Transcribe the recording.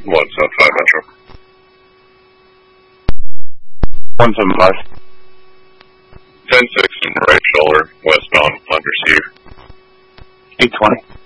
175 Metro. 175. 10-6 in right shoulder, westbound, under Cedar. 820.